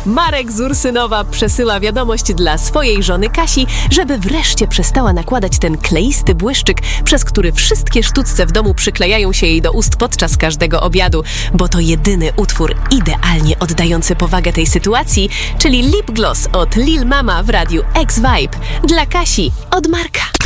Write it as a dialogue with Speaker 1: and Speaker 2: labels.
Speaker 1: Marek z Ursynowa przesyła wiadomość dla swojej żony Kasi, żeby wreszcie przestała nakładać ten kleisty błyszczyk, przez który wszystkie sztućce w domu przyklejają się jej do ust podczas każdego obiadu, bo to jedyny utwór idealnie oddający powagę tej sytuacji, czyli Lip Gloss od Lil Mama w radiu X Vibe. Dla Kasi od Marka.